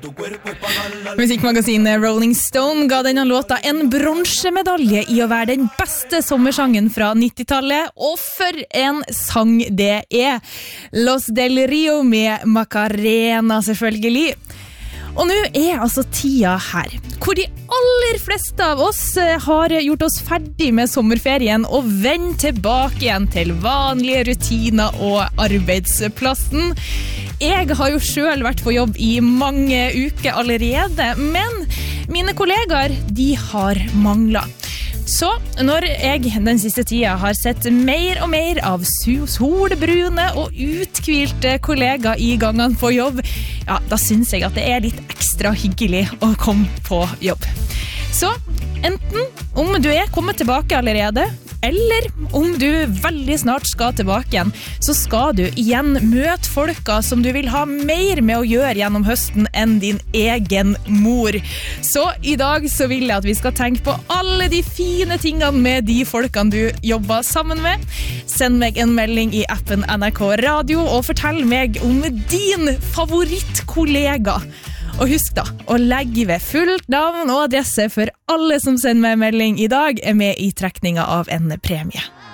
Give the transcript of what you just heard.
Musikkmagasinet Rolling Stone ga denne låta en bronsemedalje I å være den beste sommersangen fra 90-tallet, og for en sang det Los del Rio med Macarena selvfølgelig. Og nå altså tida her, hvor de aller fleste av oss har gjort oss ferdig med sommerferien og vendt tilbake igjen til vanlige rutiner og arbeidsplassen. Jeg har jo selv vært på jobb I mange uker allerede, men mine kollegaer, de har manglet. Så når jeg den siste tida har sett mer og mer av solbrune og utkvilte kollegaer I gangene på jobb, ja, da synes jeg at det litt ekstra hyggelig å komme på jobb. Så enten om du kommet tilbake allerede, eller om du veldig snart skal tilbake igjen, så skal du igjen møte folka som du vil ha mer med å gjøre gjennom høsten enn din egen mor. Så I dag så vil jeg at vi skal tenke på alle de fine tingene med de folkene du jobber sammen med. Send meg en melding I appen NRK Radio og fortell meg om din favorittkollega. Og husk da, å legge ved fullt navn og adresse for alle som sender meg melding I dag med I trekninga av en premie.